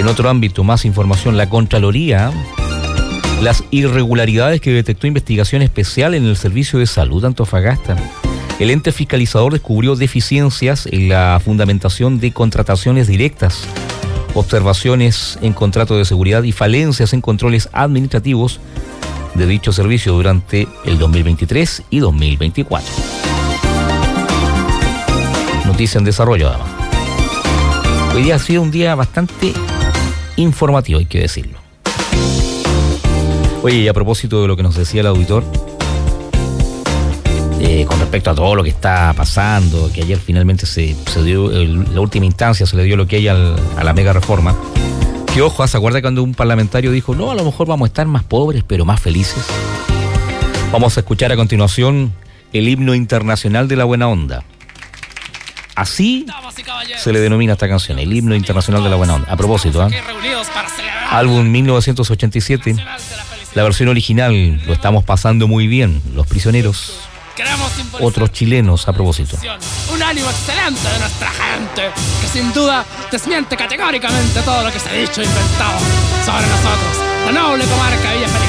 otro ámbito, más información, la Contraloría, las irregularidades que detectó investigación especial en el Servicio de Salud de Antofagasta. El ente fiscalizador descubrió deficiencias en la fundamentación de contrataciones directas, observaciones en contrato de seguridad y falencias en controles administrativos de dicho servicio durante el 2023 y 2024. Noticia en desarrollo, además. Hoy día ha sido un día bastante informativo, hay que decirlo. Oye, y a propósito de lo que nos decía el auditor, con respecto a todo lo que está pasando, que ayer finalmente se dio, la última instancia se le dio lo que hay a la mega reforma, que ojo, ¿se acuerda cuando un parlamentario dijo, no, a lo mejor vamos a estar más pobres, pero más felices? Vamos a escuchar a continuación el himno internacional de la buena onda. Así se le denomina esta canción, el himno internacional de la buena onda. A propósito, álbum 1987, la versión original, lo estamos pasando muy bien, Los Prisioneros, otros chilenos, a propósito. Un ánimo excelente de nuestra gente, que sin duda desmiente categóricamente todo lo que se ha dicho e inventado sobre nosotros, la noble comarca Villa Feliz.